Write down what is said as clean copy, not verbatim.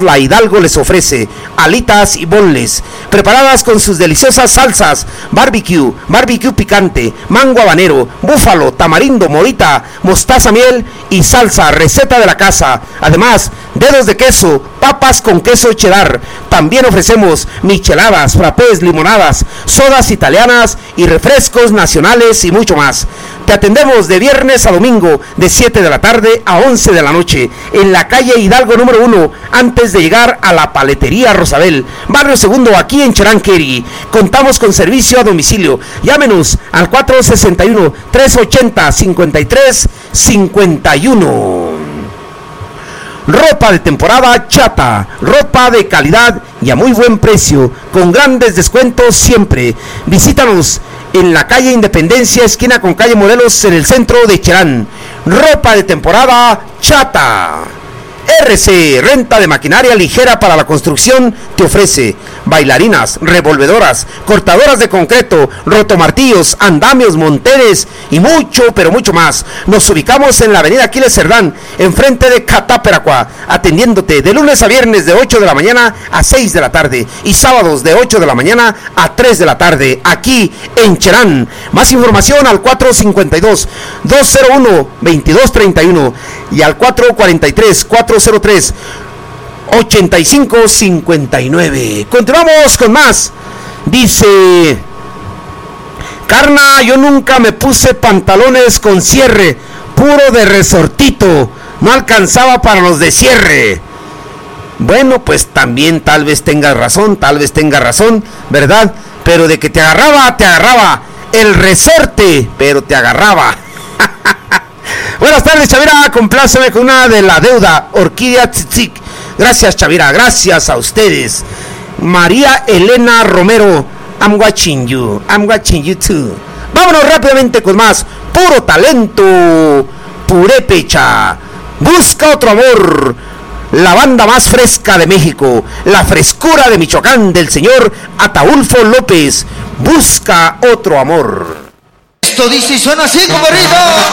La Hidalgo les ofrece alitas y boneless, preparadas con sus deliciosas salsas, barbecue picante, mango habanero, búfalo, tamarindo, morita, mostaza, miel y salsa, receta de la casa. Además, dedos de queso, papas con queso cheddar. También ofrecemos micheladas, frappés, limonadas, sodas italianas y refrescos nacionales y mucho más. Te atendemos de viernes a domingo de 7 de la tarde a 11 de la noche en la calle Hidalgo número 1, antes de llegar a la paletería Rosabel, barrio Segundo, aquí en Cheranqueri. Contamos con servicio a domicilio. Llámenos al 461-380-5351. Ropa de temporada Chata, ropa de calidad y a muy buen precio, con grandes descuentos siempre. Visítanos en la calle Independencia, esquina con calle Morelos, en el centro de Cherán. Ropa de temporada Chata. RC, renta de maquinaria ligera para la construcción, te ofrece bailarinas, revolvedoras, cortadoras de concreto, rotomartillos, andamios, monteres y mucho, pero mucho más. Nos ubicamos en la avenida Aquiles Cerdán, enfrente de Cataperacua, atendiéndote de lunes a viernes de 8 de la mañana a 6 de la tarde y sábados de 8 de la mañana a 3 de la tarde, aquí en Cherán. Más información al 452-201-2231 y al 443-403-8559. Continuamos con más. Dice: Carna, yo nunca me puse pantalones con cierre, puro de resortito, no alcanzaba para los de cierre. Bueno, pues también tal vez tenga razón, ¿verdad? Pero de que te agarraba el resorte, pero te agarraba. Buenas tardes, Chavira, compláceme con una de la deuda, Orquídea Tzitzit. Gracias, Chavira, gracias a ustedes. María Elena Romero, I'm watching you too. Vámonos rápidamente con más. Puro talento, purépecha. Busca otro amor. La banda más fresca de México, la frescura de Michoacán del señor Ataulfo López. Busca otro amor. Esto dice y suena así, compadrito.